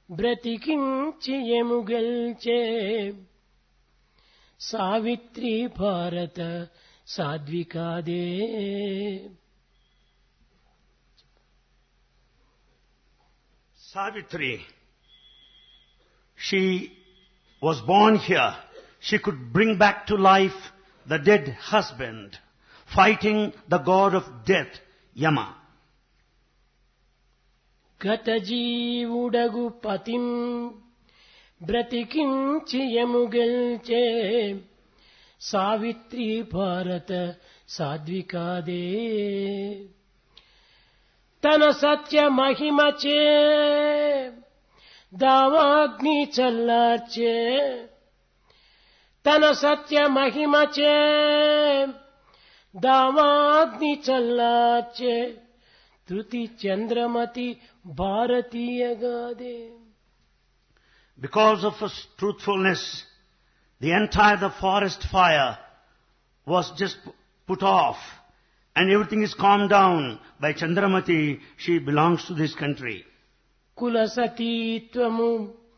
బ్రతికించి ఎముగల్చే సావిత్రి భారత సాధ్వికాదే. Savitri, she was born here. She could bring back to life the dead husband, fighting the god of death, Yama. గత జీవుడగు పతిం బ్రతికించి ఎముగల్చే సావిత్రి భారత సాధ్వికాదే. తన సత్య మహిమచే దావాగ్ని చల్లార్చే, తన సత్య మహిమచే దావాగ్ని చల్లార్చే Tritiya Chandramati భారతీయగాదే. Because of his truthfulness, the forest fire was just put off, and everything is calmed down by Chandramati. She belongs to this country. కులసతీత్వము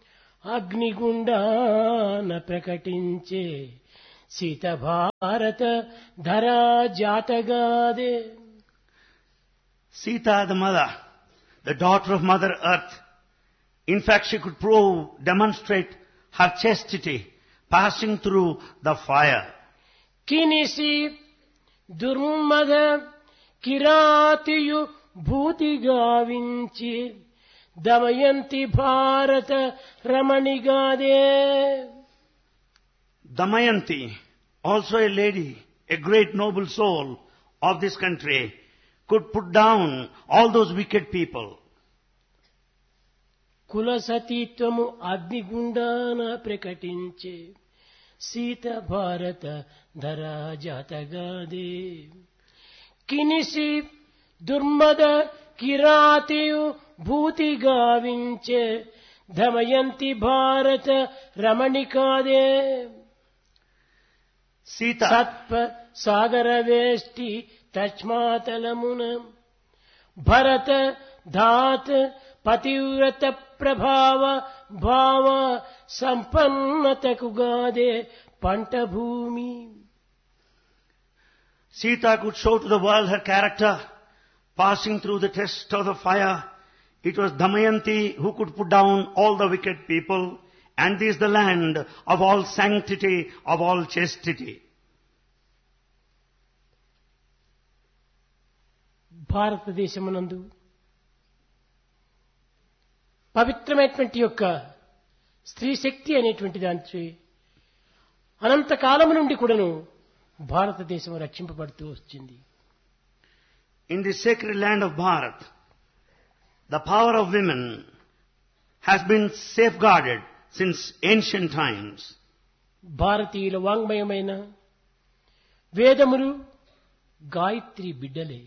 అగ్నిగుండాన ప్రకటించే సీత భారత ధరా జాతగాదే. Sita, the mother, the daughter of Mother Earth, in fact she could demonstrate her chastity passing through the fire. కినిసి దుర్మద కిరాతియు భూతి గావించి దమయంతి భారత రమణిగాదే. Damayanti, also a lady, a great noble soul of this country, could put down all those wicked people. కులసతీత్వము అగ్నిగుండాన ప్రకటించే సీత భారత ధరా జాతగాదే. కినిసి దుర్మద కిరాతియు భూతి గావించే దమయంతి భారత రమణికాదే. Sita, సత్ప సాగర వేష్టి తస్మాతలమున భరత ధాత్ పతివ్రత ప్రభావ భావ సంపన్నతకు గాదే పంట భూమి. Sita could show to the world her character, passing through the test of the fire. It was Damayanti who could put down all the wicked people, and this is the land of all sanctity, of all chastity. భారతదేశమునందు పవిత్రమైనటువంటి యొక్క స్త్రీ శక్తి అనేటువంటి దాంట్లో అనంత కాలము నుండి కూడాను భారతదేశం రక్షింపబడుతూ వచ్చింది. In the sacred land of Bharat, the power of women has been safeguarded since ancient times. భారతీయుల వాంగ్మయమైన వేదములు గాయత్రి బిడ్డలే.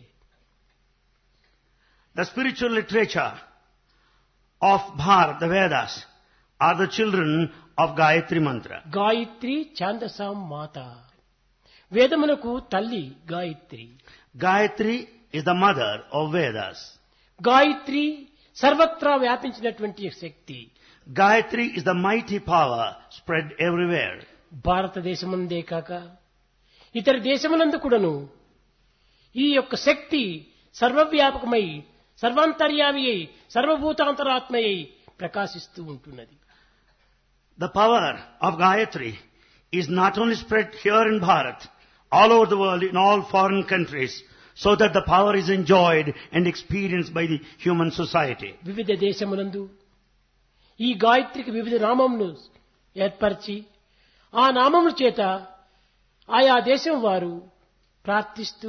The spiritual literature of Bharat, the Vedas, are the children of Gayatri Mantra. Gayatri ఛాందసాం మాత, వేదములకు తల్లి Gayatri. Gayatri is the mother of Vedas. Gayatri సర్వత్రా వ్యాపించినటువంటి శక్తి. Gayatri is the mighty power spread everywhere. భారతదేశముందే కాక ఇతర దేశములందు కూడాను ఈ యొక్క శక్తి సర్వవ్యాపకమై సర్వాంతర్యామి అయి సర్వభూతాంతరాత్మయై ప్రకాశిస్తూ ఉంటున్నది. The power of Gayatri is not only spread here in Bharat, all over the world, in all foreign countries, so that the power is enjoyed and experienced by the human society. వివిధ దేశములందు ఈ గాయత్రికి వివిధ నామములు ఏర్పరిచి ఆ నామముల చేత ఆయా దేశం వారు ప్రార్థిస్తూ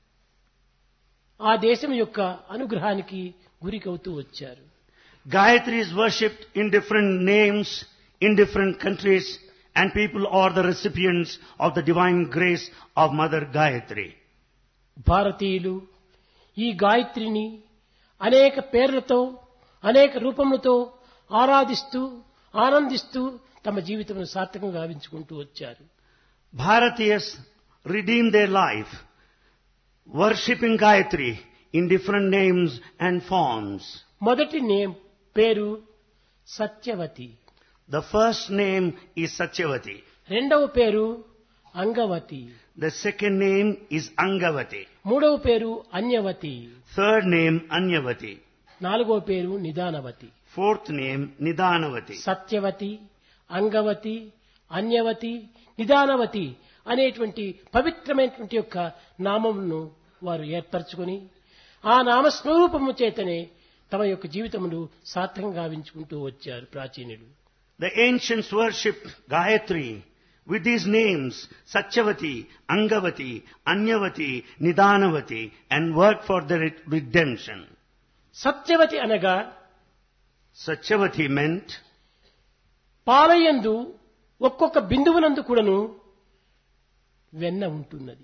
ఆ దేశం యొక్క అనుగ్రహానికి గురికవుతూ వచ్చారు. Gayatri is worshipped in different names in different countries, and people are the recipients of the divine grace of Mother Gayatri. భారతీయులు ఈ గాయత్రిని అనేక పేర్లతో అనేక రూపములతో ఆరాధిస్తూ ఆనందిస్తూ తమ జీవితం సార్థకంగా గావించుకుంటూ వచ్చారు. Bharatiyas redeemed their life worshipping Gayatri in different names and forms. మొదటి పేరు Satyavathi. The first name is Satyavati. రెండవ పేరు Angavati. The second name is Angavati. మూడవ పేరు అన్యవతి. Third name Anyavati. నాలుగవ పేరు నిదానవతి. Fourth name Nidanavati. Satyavathi, Angavati, అన్యవతి, నిదానవతి అనేటువంటి పవిత్రమైనటువంటి యొక్క నామమును వారు ఏర్పరచుకొని ఆ నామస్వరూపము చేతనే తమ యొక్క జీవితమును సార్థకంగా గావించుకుంటూ వచ్చారు ప్రాచీనులు. The ancients worshipped Gayatri with these names Satyavati, Angavati, Anyavati, Nidanavati and worked for their redemption. Satyavathi అనగా Satyavati meant పాలయందు ఒక్కొక్క బిందువునందు కూడాను వెన్న ఉంటున్నది.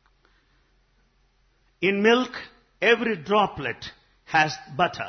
in milk every droplet has butter.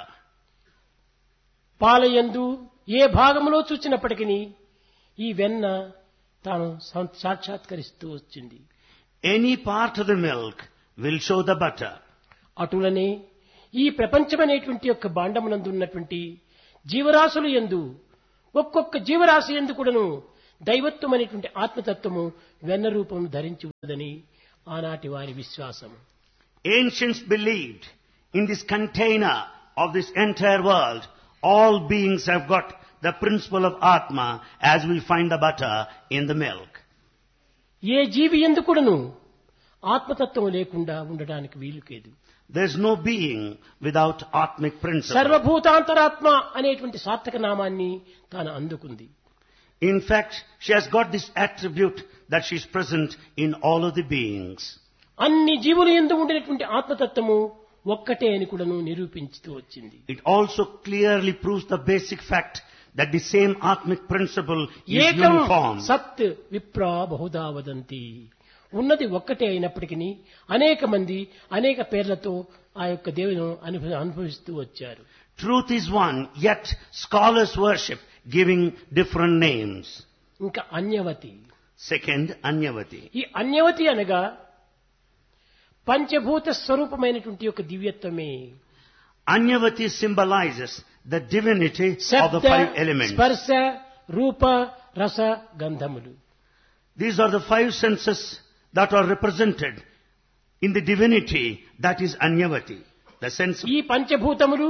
పాలయందు ఏ భాగంలో చూచినప్పటికీ ఈ వెన్న తాను సాక్షాత్కరిస్తూ వచ్చింది. Any part of the milk will show the butter. అటులనే ఈ ప్రపంచమనేటువంటి యొక్క భాండమునందు ఉన్నటువంటి జీవరాశులు యందు ఒక్కొక్క జీవరాశి యందు కూడాను దైవత్వం అనేటువంటి ఆత్మతత్వము వెన్న రూపం ధరించి ఉన్నదని ఆనాటి వారి విశ్వాసం. Ancients believed in this container of this entire world, all beings have got the principle of Atma as we find the butter in the milk. ఏ జీవి యందు కూడాను ఆత్మతత్వం లేకుండా ఉండడానికి వీలు లేదు. There is no being without Atmic principle. సర్వభూతాంతరాత్మ అనేటువంటి సార్థక నామాన్ని తాను అందుకుంది. In fact, she has got this attribute that she is present in all of the beings. అన్ని జీవుల యందు ఉండినటువంటి ఆత్మతత్వము ఒక్కటే అని కూడాను నిరూపించుతూ వచ్చింది. It also clearly proves the basic fact that the same Atmic principle is ఏకం uniform. సత్ విప్రా బహుదా వదంతి. ఉన్నది ఒక్కటే అయినప్పటికీ అనేక మంది అనేక పేర్లతో ఆ యొక్క దేవుని అనుభవిస్తూ వచ్చారు. Truth is one, yet scholars worship giving different names. ఇంకా అన్యవతి. Second, Anyavati. ఈ అన్యవతి అనగా పంచభూత స్వరూపమైనటువంటి యొక్క దివ్యత్వమే. Anyavati symbolizes the divinity of the శబ్ద, five elements. స్పర్శ, రూప, రస, గంధములు. These are the five senses that are represented in the divinity that is Anyavati. The sense of ఈ పంచభూతములు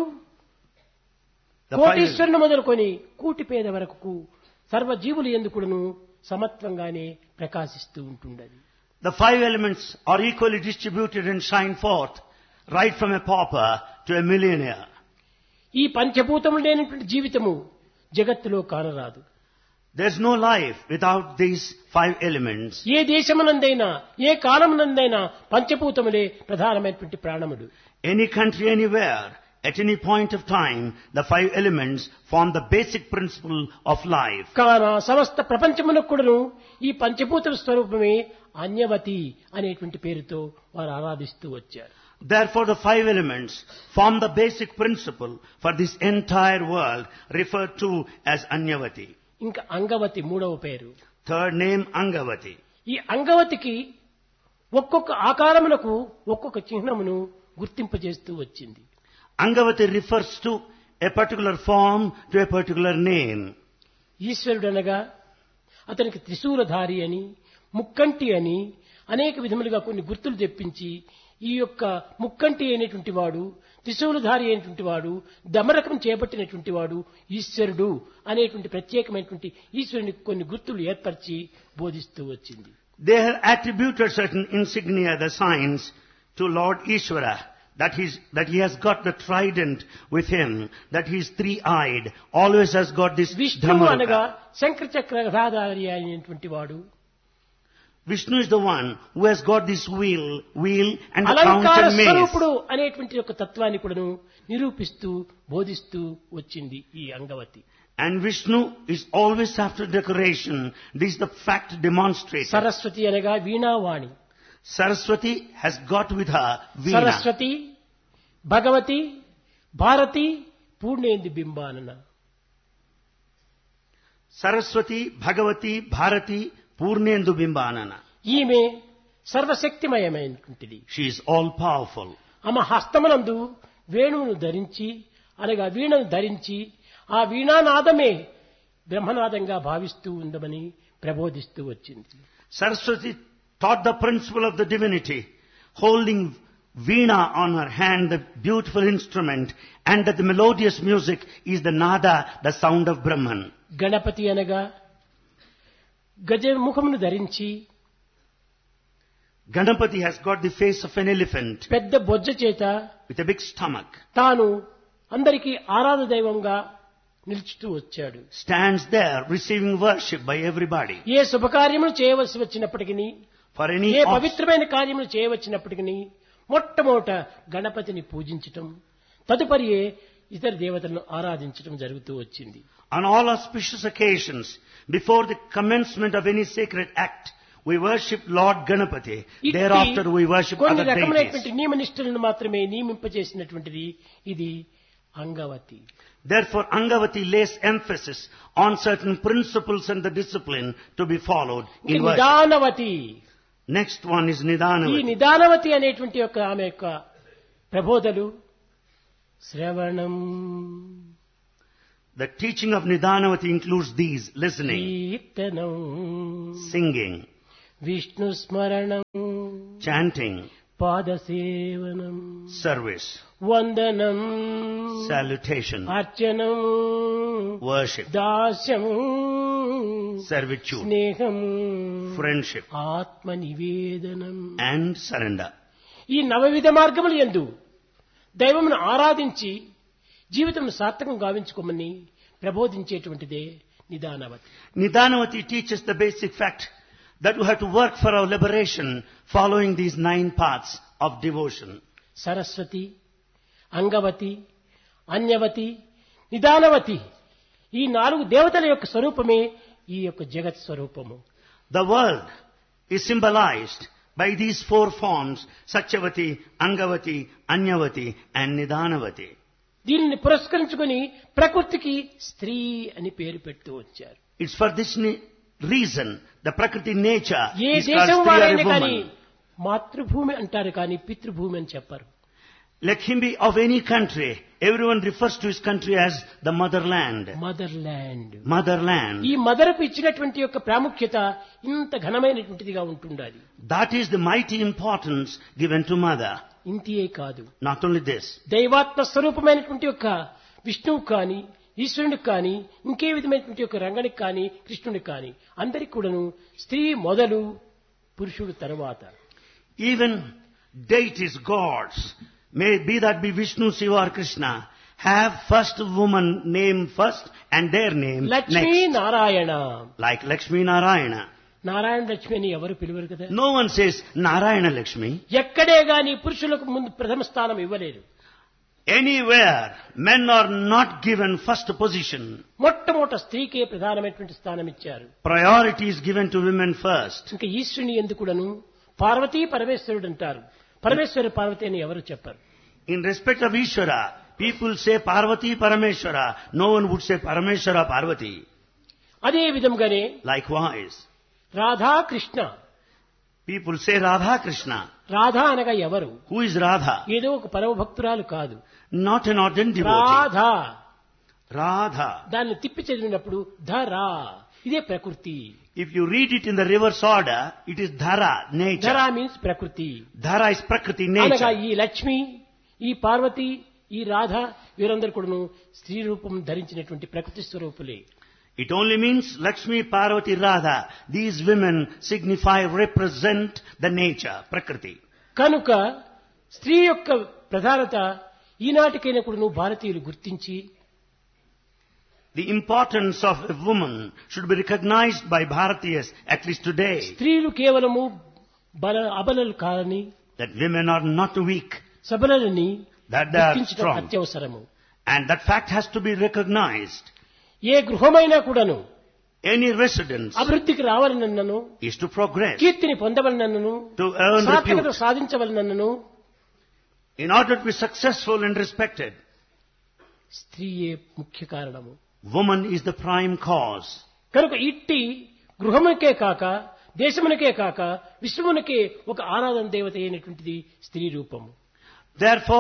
the five కోటీశ్వరుని మొదలుకొని కూటి పేద వరకు సర్వజీవులు ఎందుకును సమత్వంగానే ప్రకాశిస్తూ ఉంటుండది. The five elements are equally distributed and shine forth, right from a pauper to a millionaire. ఈ పంచభూతములు లేనటువంటి జీవితము జగత్తులో కానరాదు. There is no life without these five elements. ఏ దేశమునందైనా ఏ కాలమునందైనా పంచభూతములే ప్రధానమైనటువంటి ప్రాణములు. Any country, anywhere, at any point of time, the five elements form the basic principle of life. కాన సమస్త ప్రపంచమునకు కూడాను ఈ పంచభూత స్వరూపమే అన్యవతి అనేటువంటి పేరుతో వారు ఆరాధిస్తూ వచ్చారు. Therefore, the five elements form the basic principle for this entire world, referred to as Anyavati. ఇంకా అంగవతి మూడవ పేరు. Third name, Angavati. ఈ అంగవతికి ఒక్కొక్క ఆకారమునకు ఒక్కొక్క చిహ్నమును గుర్తింపజేస్తూ వచ్చింది. Angavati refers to a particular form, to a particular name. ఈశ్వరుడనగా అతనికి త్రిశూలధారి అని, ముక్కంటి అని అనేక విధములుగా కొన్ని గుర్తులు తెప్పించి ఈ యొక్క ముక్కంటి అయినటువంటి వాడు, త్రిశూలధారి అయినటువంటి వాడు, దమరకం చేపట్టినటువంటి వాడు ఈశ్వరుడు అనేటువంటి ప్రత్యేకమైనటువంటి ఈశ్వరునికి కొన్ని గుర్తులు ఏర్పరిచి బోధిస్తూ వచ్చింది. They have attributed certain insignia, the signs, to Lord Ishvara, that he has got the trident with him, that he is three-eyed, always has got this విష్ణువు అనగా Dhammaraka. శంకర చక్రధారి అయినటువంటి వాడు, Vishnu is the one who has got this wheel and the అలంకార crown and mace. స్వరూపుడు అనేటువంటి యొక్క తత్వాన్ని కూడాను నిరూపిస్తూ బోధిస్తూ వచ్చింది ఈ Angavati. And Vishnu is always after decoration. This is the fact demonstrated. Saraswati అనగా Veenavani. Saraswati has got with her Veena. Saraswati, Bhagavati, Bharati, పూర్ణేంది బింబానన. Saraswati, Bhagavati, Bharati, Purnendu Bimbanana. ఈమె సర్వశక్తిమయమైనటువంటిది. She is all powerful. ఆమె హస్తమునందు వేణువును ధరించి అనగా వీణను ధరించి ఆ వీణానాదమే బ్రహ్మనాదంగా భావిస్తూ ఉందమని ప్రబోధిస్తూ వచ్చింది. Saraswati taught the principle of the divinity, holding veena on her hand, the beautiful instrument, and that the melodious music is the nada, the sound of Brahman. Ganapati అనగా గజముఖమును ధరించి Ganapati has got the face of an elephant పెద్ద బొజ్జ చేత with a big stomach. తాను అందరికీ ఆరాధ దైవంగా నిలుచుతూ వచ్చాడు. Stands there receiving worship by everybody. ఏ శుభకార్యములు చేయవలసి వచ్చినప్పటికీ, For any ఏ పవిత్రమైన కార్యములు చేయవచ్చినప్పటికీ మొట్టమొదట గణపతిని పూజించటం, తదుపరి ఇతర దేవతలను ఆరాధించటం జరుగుతూ వచ్చింది. On all auspicious occasions, before the commencement of any sacred act, we worship Lord Ganapati. Thereafter we worship కొన్ని other రకమైనటువంటి deities. నియమనిష్టలను మాత్రమే నియమింపజేసినటువంటిది ఇది Angavati. Therefore, Angavati lays emphasis on certain principles and the discipline to be followed in worship. నిదానవతి. Next one is ఈ Nidanavati. నిదానవతి అనేటువంటి యొక్క ఆమె యొక్క ప్రబోధలు శ్రవణం, The teaching of Nidanavati includes these: listening, కీర్తనం, singing, విష్ణు స్మరణం, chanting, పాదసేవనం, service, వందనం, salutation, అర్చనం, worship, దాస్యం, servitude, స్నేహం, friendship, ఆత్మ నివేదనం. and surrender. ఈ నవవిధ మార్గములు యందు దైవమును ఆరాధించి జీవితం సార్థకం గావించుకోమని ప్రబోధించేటువంటిదే నిదానవతి. Nidanavati teaches the basic fact that we have to work for our liberation following these 9 paths of devotion. Saraswati, Angavati, అన్యవతి, నిదానవతి, ఈ 4 దేవతల యొక్క స్వరూపమే ఈ యొక్క జగత్ స్వరూపము. The world is symbolized by these 4 forms: Satyavati, Angavati, Anyavati and Nidanavati. దీనిని పురస్కరించుకొని ప్రకృతికి స్త్రీ అని పేరు పెడుతూ వచ్చారు. It's for this reason the Prakriti nature A is called దేశం Stri or వారైనా a కానీ woman. మాతృభూమి అంటారు కానీ పితృభూమి అని చెప్పరు. Let him be of any country, everyone refers to his country as the motherland. Mother land. Motherland. ఈ మదర్కు ఇచ్చినటువంటి యొక్క ప్రాముఖ్యత ఇంత ఘనమైనటువంటిదిగా ఉంటుండాలి. That is the mighty importance given to mother. ఇంతియే కాదు, Not only this, దైవాత్మ స్వరూపమైనటువంటి యొక్క విష్ణువు కానీ, ఈశ్వరునికి కానీ, ఇంకే విధమైనటువంటి యొక్క రంగనికి కానీ, కృష్ణునికి కానీ అందరికి కూడాను స్త్రీ మొదలు, పురుషుడు తరువాత. even deities, gods, may be that be Vishnu, Shiva or Krishna, have first woman name first and their name Lakshmi next. Narayana. Like Lakshmi Narayana. Narayana Lakshmi అని ఎవరు పిలువరు కదా. No one says Narayana Lakshmi. ఎక్కడే గాని పురుషులకు ముందు ప్రథమ స్థానం ఇవ్వలేరు. Anywhere, men are not given first position. మొట్టమొదట స్త్రీకే ప్రధానమైనటువంటి స్థానం ఇచ్చారు. Priority is given to women first. ఇంకా ఈశ్వరుని ఎందుకుడను పార్వతీ పరమేశ్వరుడు అంటారు. పరమేశ్వర పార్వతి అని ఎవరు చెప్పరు. In respect of Ishvara, people say Parvati Parameshwara. No one would say Parameshwara Parvati. అదే విధంగానే Likewise, Radha Krishna. people say Radha Krishna. Radha అనగా ఎవరు? Who is Radha? ఏదో ఒక పరమ భక్తురాలు కాదు. Not an ordinary devotee. Radha. Radha. దాన్ని తిప్పి చదివినప్పుడు ధరా, ఇదే ప్రకృతి. If you read it in the reverse order, it is Dhara, nature. ధరా means ప్రకృతి. Dhara is Prakriti, అనగా nature. ఈ లక్ష్మి, ఈ పార్వతి, ఈ రాధ వీరందరూ కూడాను స్త్రీ రూపం ధరించినటువంటి ప్రకృతి స్వరూపులే. It only means Lakshmi, Parvati, Radha. These women signify, represent the nature, Prakriti. కనుక స్త్రీ యొక్క ప్రధానత ఈనాటికైనా కూడాను భారతీయులు గుర్తించి The importance of a woman should be recognized by Bharatiyas, at least today. స్త్రీలు కేవలము అబలలు కాదని, That women are not weak, సబలని that they are గుర్తించడం strong. అత్యవసరము. And that fact has to be recognized. ఏ గృహమైనా కూడాను Any residence అభివృద్ధికి రావాలనన్నను, is to progress, కీర్తిని పొందవలనన్నను, to earn సార్థకత repute. సాధించవలనన్నను In order to be successful and respected, స్త్రీయే ముఖ్య కారణము. woman is the prime cause. కనుక ఇట్టి గృహమునకే కాక, దేశమునకే కాక, విశ్వమునకే ఒక ఆరాధన దేవత అయినటువంటిది స్త్రీ రూపము. Therefore,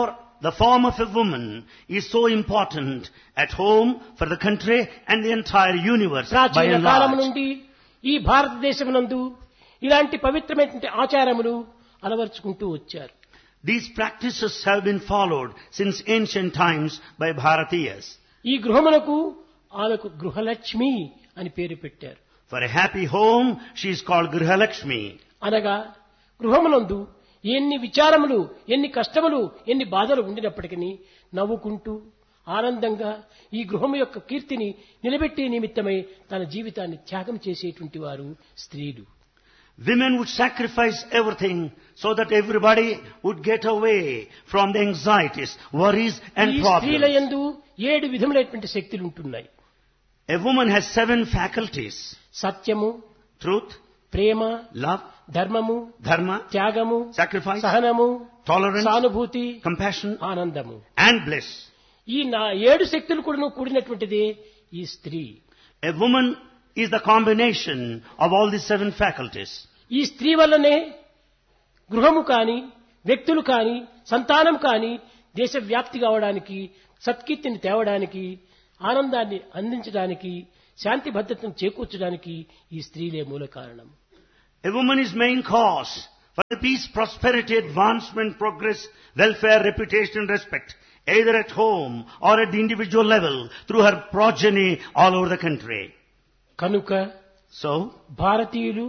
the form of a woman is so important at home, for the country and the entire universe by ప్రాచీన and కాలం large. నుండి ఈ భారతదేశమునందు ఇలాంటి పవిత్రమైనటువంటి ఆచారములు అలవర్చుకుంటూ వచ్చారు. These practices have been followed since ancient times by Bharatiyas. ఈ గృహమునకు ఆమెకు గృహలక్ష్మి అని పేరు పెట్టారు. For a happy home, she is called Grihalakshmi. అనగా గృహమునందు ఎన్ని విచారములు, ఎన్ని కష్టములు, ఎన్ని బాధలు ఉండినప్పటికీ నవ్వుకుంటూ ఆనందంగా ఈ గృహము యొక్క కీర్తిని నిలబెట్టే నిమిత్తమై తన జీవితాన్ని త్యాగం చేసేటువంటి వారు స్త్రీలు. Women would sacrifice everything so that everybody would get away from the anxieties, worries and ఈ స్త్రీల problems. యందు 7 విధములైనటువంటి శక్తులు ఉంటున్నాయి. A woman has 7 faculties: సత్యము, truth, ప్రేమ, love, ధర్మము, dharma, త్యాగము, sacrifice, సహనము, tolerance, సానుభూతి, compassion ఆనందము. and bliss. ఈ 7 శక్తులు కూడా కూడినటువంటిదే ఈ స్త్రీ. A woman is the combination of all these 7 faculties. ఈ స్త్రీ వల్లనే గృహము కాని, వ్యక్తులు కాని, సంతానం కాని దేశవ్యాప్తి కావడానికి, సత్కీర్తిని తేవడానికి, ఆనందాన్ని అందించడానికి, శాంతి భద్రతను చేకూర్చడానికి ఈ స్త్రీలే మూల కారణం. A woman is main cause for the peace, prosperity, advancement, progress, welfare, reputation and respect, either at home or at the individual level through her progeny all over the country. కనుక So, భారతీయులు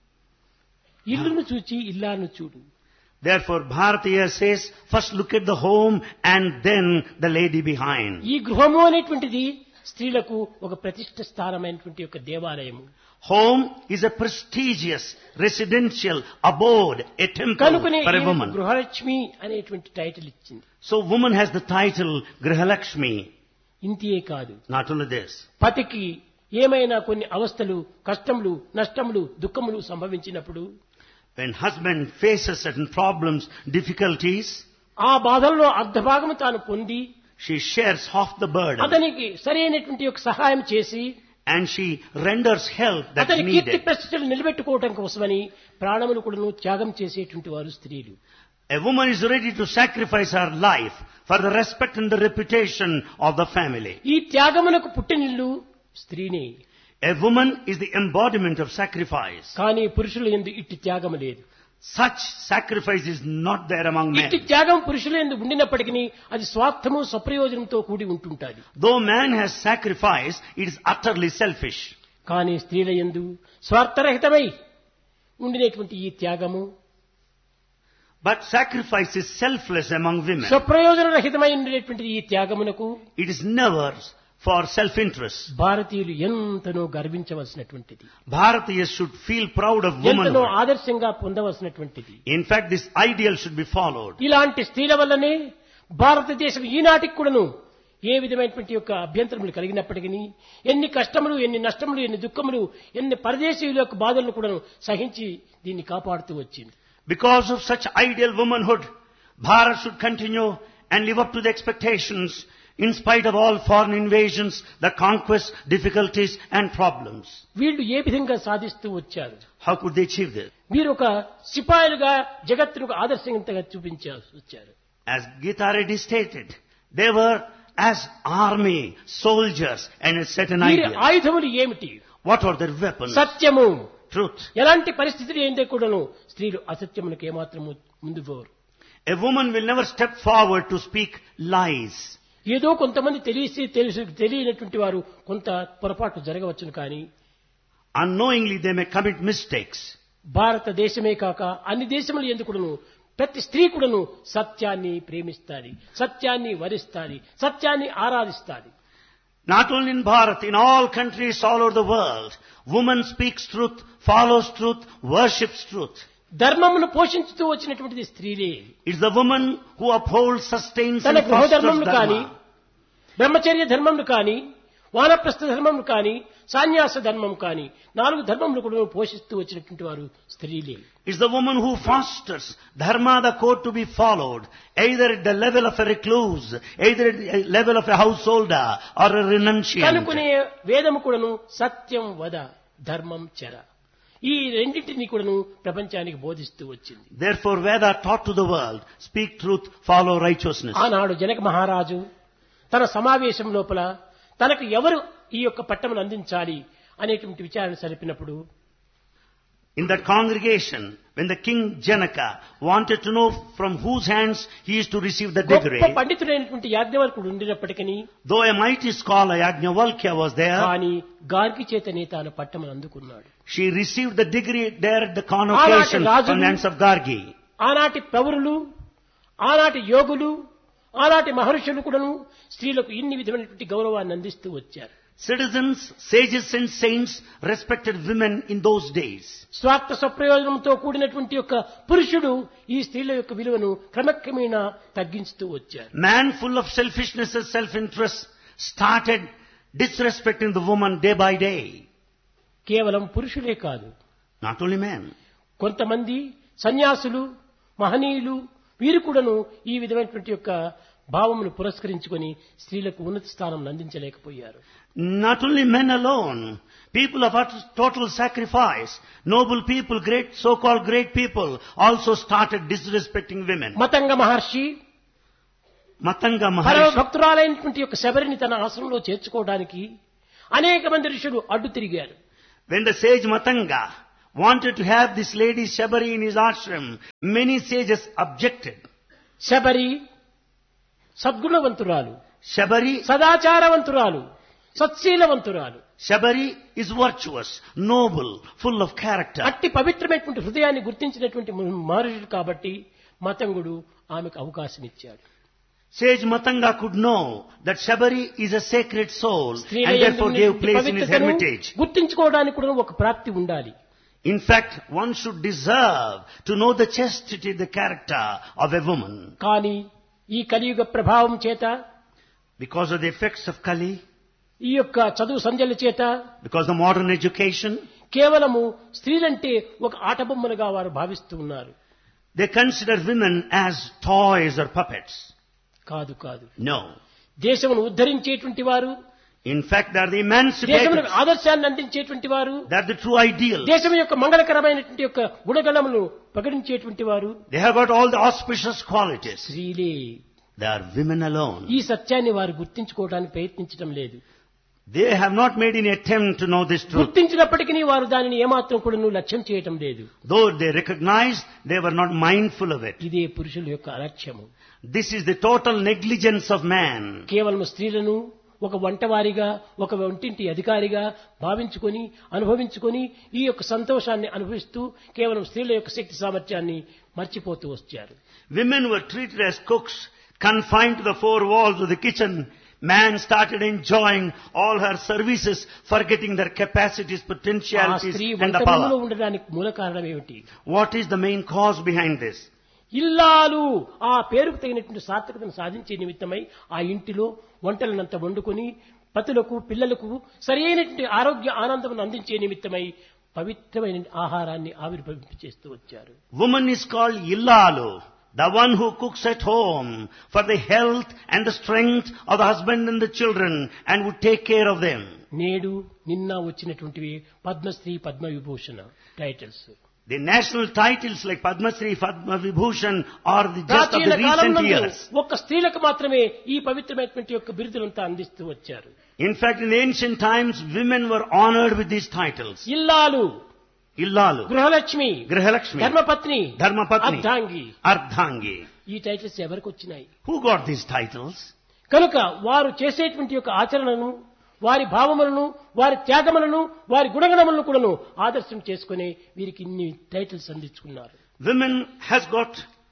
ఇల్లును చూచి ఇల్లాను చూడు. therefore Bharatiya says, first look at the home and then the lady behind. ఈ గృహము అనేటువంటిది స్త్రీలకు ఒక ప్రతిష్ఠ స్థానమైనటువంటి ఒక దేవాలయము. Home is a prestigious residential abode, a temple కనుకనే for a ఈమెకు woman. గృహలక్ష్మి అనేటువంటి టైటిల్ ఇచ్చింది. So woman has the title Grihalakshmi. ఇంతియే కాదు, Not only this. పతికి ఏమైనా కొన్ని అవస్థలు, కష్టములు, నష్టములు, దుఃఖములు సంభవించినప్పుడు When husband faces certain problems, difficulties, ఆ బాధల్లో అర్ధభాగము తాను పొంది she shares half the burden అతనికి సరైనటువంటి ఒక సహాయం చేసి and she renders help that's అతని కీర్తి needed. ప్రతిష్టలు నిలబెట్టుకోవటం కోసమని ప్రాణములు కూడా త్యాగం చేసేటువంటి వారు స్త్రీలు. A woman is ready to sacrifice her life for the respect and the reputation of the family. ఈ త్యాగమునకు పుట్టినిల్లు స్త్రీనే. A woman is the embodiment of sacrifice. కానీ పురుషుల యందు ఇట్టి త్యాగము లేదు. Such sacrifice is not there among ఇట్టి men. త్యాగం పురుషుల యందు ఉండినప్పటికీ అది స్వార్థము, స్వప్రయోజనంతో కూడి ఉంటుంటాది. Though man has sacrificed, it is utterly selfish. కానీ స్త్రీల యందు స్వార్థరహితమై ఉండినటువంటి ఈ త్యాగము But sacrifice is selfless among women. స్వప్రయోజన రహితమై ఉండినటువంటి ఈ త్యాగమునకు It is never for self-interest. భారతీయులు ఎంతనో గర్వించవలసినటువంటిది, Bharatiyas should feel proud of ఎంతనో womanhood. ఆదర్శంగా పొందవలసినటువంటిది. In fact, this ideal should be followed. ఇలాంటి స్త్రీల వల్లనే భారతదేశం ఈనాటికి కూడాను ఏ విధమైనటువంటి యొక్క అభ్యంతరములు కలిగినప్పటికీ, ఎన్ని కష్టములు, ఎన్ని నష్టములు, ఎన్ని దుఃఖములు, ఎన్ని పరదేశీయుల యొక్క బాధలను కూడాను సహించి దీన్ని కాపాడుతూ వచ్చింది. Because of such ideal womanhood, Bharat should continue and live up to the expectations in spite of all foreign invasions, the conquests, difficulties and problems. వీళ్ళు ఏ విధంగా సాధిస్తూ వచ్చారు? How could they achieve this? వీరు ఒక సిపాయిలుగా జగత్తుకు ఆదర్శంగా చూపించారు వచ్చారు. As Gita Reddy stated, they were as army, soldiers and a certain వీరి ideal. ఆయుధములు ఏమిటి? What are their weapons? సత్యము. Truth. ఎలాంటి పరిస్థితులు ఏంటే కూడాను స్త్రీలు అసత్యములకు ఏమాత్రము ముందు పోరు. A woman will never step forward to speak lies. ఏదో కొంతమంది తెలియనటువంటి వారు కొంత పొరపాటు జరగవచ్చును, కానీ Unknowingly they may commit mistakes. భారతదేశమే కాక అన్ని దేశములు ఎందుకును ప్రతి స్త్రీ కూడాను సత్యాన్ని ప్రేమిస్తాది, సత్యాన్ని వరిస్తాది, సత్యాన్ని ఆరాధిస్తాది. Not only in Bharat, in all countries all over the world, woman speaks truth, follows truth, worships truth. ధర్మమును పోషించుతూ వచ్చినటువంటిది స్త్రీలే. It's the woman who upholds, sustains తన and గృహ fosters ధర్మమును కానీ, dharma. బ్రహ్మచర్య ధర్మమును కానీ, వానప్రస్థ ధర్మమును కానీ, సన్యాస ధర్మము కానీ 4 ధర్మములు కూడా పోషిస్తూ వచ్చినటువంటి వారు స్త్రీలే. It's the woman who fosters dharma, the code to be followed, either at the level of a recluse, either at the level of a householder or a renunciant. కనుకునే వేదము కూడాను సత్యం వద ధర్మం చర, ఈ రెండింటినీ కూడాను ప్రపంచానికి బోధిస్తూ వచ్చింది. Therefore, Veda taught to the world, speak truth, follow righteousness. ఆనాడు జనక మహారాజు తన సమావేశం లోపల తనకు ఎవరు ఈ యొక్క పట్టమును అందించాలి అనేటువంటి విచారణ సరిపినప్పుడు, In that congregation, when the king Janaka wanted to know from whose hands he is to receive the degree, గొప్ప పండితుడైనటువంటి యాజ్ఞవల్కుడు ఉండినప్పటికీ, though a mighty scholar Yajnavalkya was there, కానీ గార్గి చేతనే తాను పట్టమును అందుకున్నాడు. she received the degree there at the convocation from the hands of Gargi. ఆనాటి ప్రవరులు, ఆనాటి యోగులు, ఆనాటి మహర్షులు కూడాను స్త్రీలకు ఇన్ని విధమైనటువంటి గౌరవాన్ని అందిస్తూ వచ్చారు. Citizens, sages and saints respected women in those days. స్వార్థ స్వప్రయోజనంతో కూడినటువంటి యొక్క పురుషుడు ఈ స్త్రీల యొక్క విలువను క్రమక్రమేణా తగ్గించుతూ వచ్చారు. Man full of selfishness and self-interest started disrespecting the woman day by day. కేవలం పురుషులే కాదు, Not only men. కొంతమంది సన్యాసులు, మహనీయులు వీరు కూడాను ఈ విధమైనటువంటి యొక్క భావమును పురస్కరించుకొని స్త్రీలకు ఉన్నత స్థానం అందించలేకపోయారు. Not only men alone, people of total sacrifice, noble people, great so-called great people also started disrespecting women. Matanga మహర్షి పరమ భక్తురాలైనటువంటి యొక్క శబరిని తన ఆశ్రమంలో చేర్చుకోవడానికి అనేక మంది ఋషులు అడ్డు తిరిగారు. When the sage Matanga wanted to have this lady Shabari in his ashram, many sages objected. Sabari సద్గుణవంతురాలు, Shabari, సదాచారవంతురాలు, సత్శీలవంతురాలు. Shabari is virtuous, noble, full of character. అట్టి పవిత్రమైనటువంటి హృదయాన్ని గుర్తించినటువంటి మహర్షుడు కాబట్టి మతంగుడు ఆమెకు అవకాశం ఇచ్చాడు. Sage Matanga could know that Shabari is a sacred soul and therefore gave place in his hermitage. గుర్తించుకోవడానికి కూడా ఒక ప్రాప్తి ఉండాలి. In fact, one should deserve to know the chastity, the character of a woman. కానీ ఈ కలియుగ ప్రభావం చేత, Because of the effects of Kali, ఈ యొక్క చదువు సంధ్యల చేత, because of modern education, కేవలము స్త్రీలంటే ఒక ఆటబొమ్మలుగా వారు భావిస్తూ ఉన్నారు. they consider women as toys or puppets. కాదు కాదు, No. దేశమును ఉద్ధరించేటువంటి వారు, In fact, they are the దేశములకు emancipators. ఆదర్శాన్ని అందించేటువంటి వారు, They are the true ideals. దేశం యొక్క మంగళకరమైనటువంటి యొక్క గుణగణములు ప్రకటించేటువంటి వారు They have got all the auspicious qualities. స్త్రీలే. They are women alone. ఈ సత్యాన్ని వారు గుర్తించుకోవడానికి ప్రయత్నించడం లేదు. They have not made any attempt to know this truth. గుర్తించినప్పటికీ వారు దానిని ఏమాత్రం కూడా లక్ష్యం చేయటం లేదు. Though they recognized, they were not mindful of it. ఇదే పురుషుల యొక్క అలక్ష్యము. This is the total negligence of man. కేవలం స్త్రీలను ఒక వంటవారిగా, ఒక వంటింటి అధికారిగా భావించుకొని, అనుభవించుకొని ఈ యొక్క సంతోషాన్ని అనుభవిస్తూ కేవలం స్త్రీల యొక్క శక్తి సామర్థ్యాన్ని మర్చిపోతూ వచ్చారు. Women were treated as cooks, confined to the four walls of the kitchen. Man started enjoying all her services, forgetting their capacities, ఆ potentialities స్త్రీ and the వంటగదిలో power. ఉండడానికి మూల కారణం ఏమిటి? What is the main cause behind this? ఇల్లాలు ఆ పేరుకు తగినటువంటి సార్థకతను సాధించే నిమిత్తమై ఆ ఇంటిలో వంటలనంత వండుకొని పతులకు, పిల్లలకు సరైనటువంటి ఆరోగ్య ఆనందం అందించే నిమిత్తమై పవిత్రమైన ఆహారాన్ని ఆవిర్భవింపచేస్తూ వచ్చారు. Woman is called Illalu, the one who cooks at home for the health and the strength of the husband and the children and would take care of them. నేడు నిన్న వచ్చినటువంటివి Padmashri, Padma Vibhushan titles. The national titles like Padma Shri, Padma Vibhushan are just of ప్రాచీన the recent కాలంలో years. ఒక్క స్త్రీలకు మాత్రమే ఈ పవిత్రమైనటువంటి యొక్క బిరుదులంతా అందిస్తూ వచ్చారు. In fact, in ancient times, women were honored with these titles. ఇల్లాలు, Illalu, గృహలక్ష్మి, Grihalakshmi, ధర్మపత్ని, Dharmapatni, అర్ధాంగి. Ardhangi. ఈ టైటిల్స్ ఎవరికి వచ్చినాయి? Who got these titles? కనుక వారు చేసేటువంటి యొక్క ఆచరణను, వారి భావములను, వారి త్యాగములను, వారి గుణగణములను కూడాను ఆదర్శం చేసుకుని వీరికి ఇన్ని titles అందించుకున్నారు. Women has got